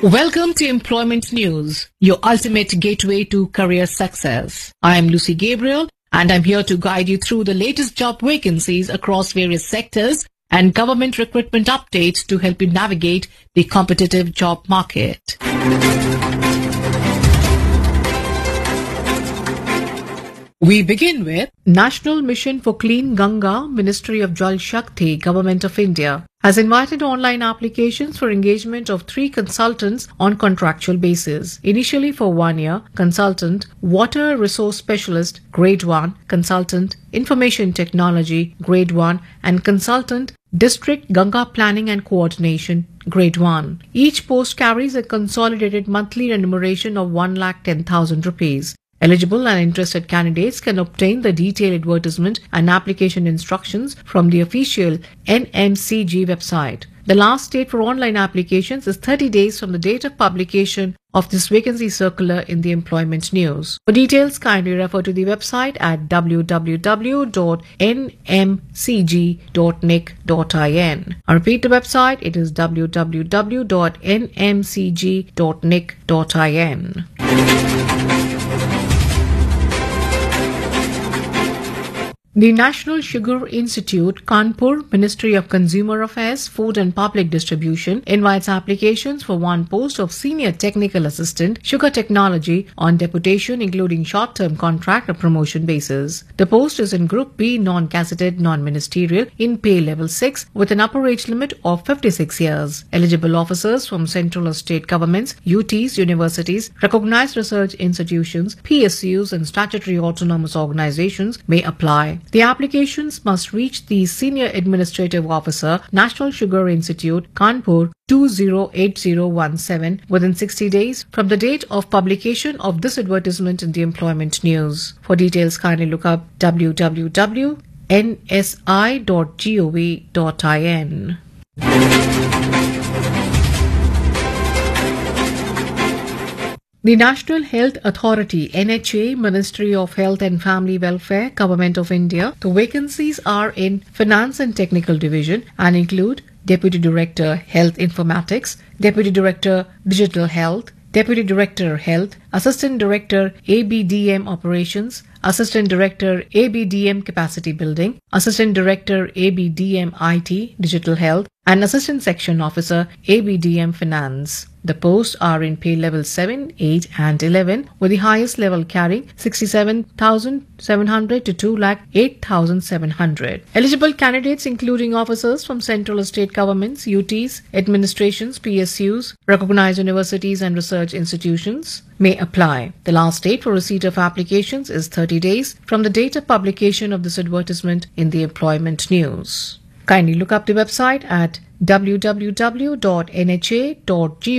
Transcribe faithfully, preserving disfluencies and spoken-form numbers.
Welcome to Employment News, your ultimate gateway to career success. I am Lucy Gabriel, and I'm here to guide you through the latest job vacancies across various sectors and government recruitment updates to help you navigate the competitive job market. We begin with National Mission for Clean Ganga, Ministry of Jal Shakti, Government of India, has invited online applications for engagement of three consultants on contractual basis. Initially for one year, consultant, Water Resource Specialist, Grade one, consultant, Information Technology, Grade one, and consultant, District Ganga Planning and Coordination, Grade one. Each post carries a consolidated monthly remuneration of one lakh ten thousand rupees. Eligible and interested candidates can obtain the detailed advertisement and application instructions from the official N M C G website. The last date for online applications is thirty days from the date of publication of this vacancy circular in the Employment News. For details, kindly refer to the website at w w w dot n m c g dot n i c dot i n. I repeat the website, it is w w w dot n m c g dot n i c dot i n. The National Sugar Institute, Kanpur, Ministry of Consumer Affairs, Food and Public Distribution, invites applications for one post of Senior Technical Assistant, Sugar Technology, on deputation, including short-term contract or promotion basis. The post is in Group B, non-gazetted, non-ministerial, in pay level six, with an upper age limit of fifty-six years. Eligible officers from central or state governments, U Ts, universities, recognized research institutions, P S Us, and statutory autonomous organizations may apply. The applications must reach the Senior Administrative Officer, National Sugar Institute, Kanpur, two zero eight zero one seven within sixty days from the date of publication of this advertisement in the Employment News. For details, kindly look up w w w dot n s i dot gov dot i n. The National Health Authority, N H A, Ministry of Health and Family Welfare, Government of India. The vacancies are in Finance and Technical Division and include Deputy Director, Health Informatics, Deputy Director, Digital Health, Deputy Director, Health, Assistant Director, A B D M Operations, Assistant Director, A B D M Capacity Building, Assistant Director, A B D M I T, Digital Health, and Assistant Section Officer, A B D M Finance. The posts are in pay level seven, eight, and eleven, with the highest level carrying sixty-seven thousand seven hundred to two lakh eight thousand seven hundred. Eligible candidates including officers from central or state governments, U Ts, administrations, P S Us, recognized universities and research institutions may apply. The last date for receipt of applications is thirty days from the date of publication of this advertisement in the Employment News. Kindly look up the website at w w w dot n h a dot gov